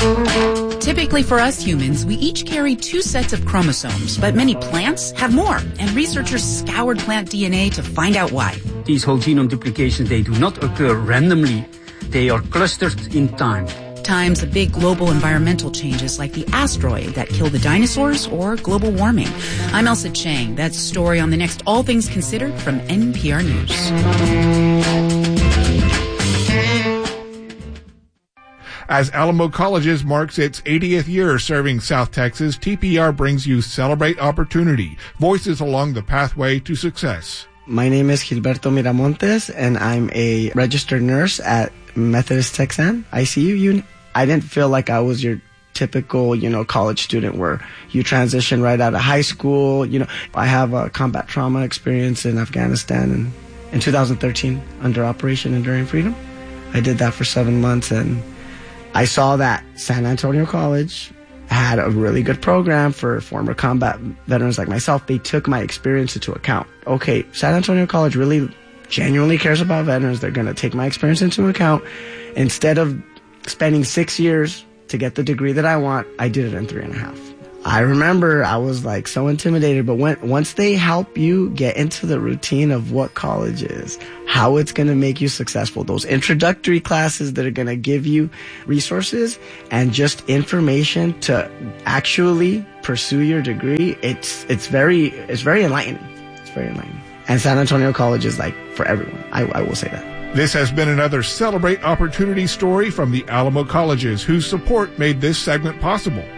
Typically for us humans, we each carry 2 sets of chromosomes, but many plants have more, and researchers scoured plant DNA to find out why. These whole genome duplications, they do not occur randomly. They are clustered in time. Times of big global environmental changes like the asteroid that killed the dinosaurs or global warming. I'm Elsa Chang. That's a story on the next All Things Considered from NPR News. As Alamo Colleges marks its 80th year serving South Texas, TPR brings you Celebrate Opportunity, voices along the pathway to success. My name is Gilberto Miramontes, and I'm a registered nurse at Methodist Texan ICU unit. I didn't feel like I was your typical, college student where you transition right out of high school. I have a combat trauma experience in Afghanistan, and in 2013 under Operation Enduring Freedom. I did that for 7 months, and I saw that San Antonio College had a really good program for former combat veterans like myself. They took my experience into account. Okay, San Antonio College really genuinely cares about veterans. They're going to take my experience into account. Instead of spending 6 years to get the degree that I want, I did it in 3.5. I remember I was like so intimidated, but once they help you get into the routine of what college is, how it's going to make you successful, those introductory classes that are going to give you resources and just information to actually pursue your degree, it's very enlightening. It's very enlightening. And San Antonio College is like for everyone. I will say that. This has been another Celebrate Opportunity story from the Alamo Colleges, whose support made this segment possible.